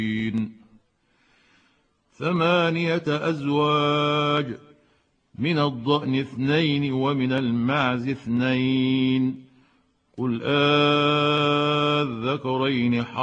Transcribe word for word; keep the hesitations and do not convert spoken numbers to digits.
ثمانية أزواج، من الضأن اثنين ومن المعز اثنين، قل آذكرين